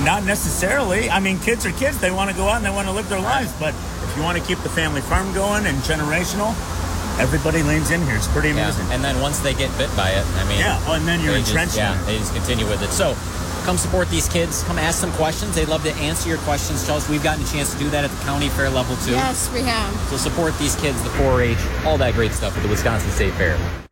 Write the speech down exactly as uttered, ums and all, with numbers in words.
not necessarily. I mean, kids are kids. They want to go out and they want to live their lives. But if you want to keep the family farm going and generational, everybody leans in here. It's pretty amazing. Yeah. And then once they get bit by it, I mean... Yeah, oh, and then you're entrenched. Yeah, they just continue with it. So come support these kids. Come ask some questions. They'd love to answer your questions. Chelsea, we've gotten a chance to do that at the county fair level, too. Yes, we have. So support these kids, the four H, all that great stuff at the Wisconsin State Fair.